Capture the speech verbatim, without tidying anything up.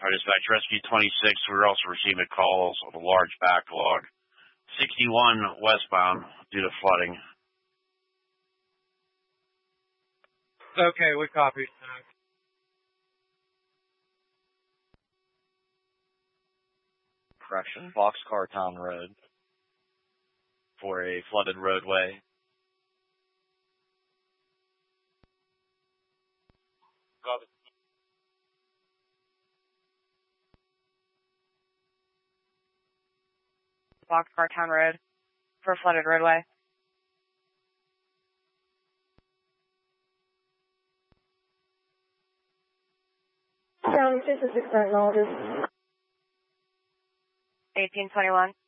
Our dispatch rescue twenty-six. We're also receiving calls of a large backlog. sixty-one westbound due to flooding. Okay, we copy. Correction, Boxcar Town Road for a flooded roadway. Copy. Boxcar Town Road for a flooded roadway. County six six nine, all this. eighteen twenty-one.